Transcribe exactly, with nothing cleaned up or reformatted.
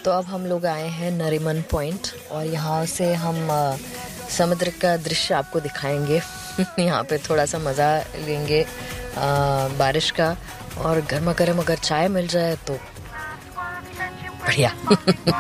तो अब हम लोग आए हैं नरीमन पॉइंट और यहाँ से हम आ, समुद्र का दृश्य आपको दिखाएंगे। यहाँ पे थोड़ा सा मज़ा लेंगे आ, बारिश का, और गर्मा गर्म अगर चाय मिल जाए तो बढ़िया।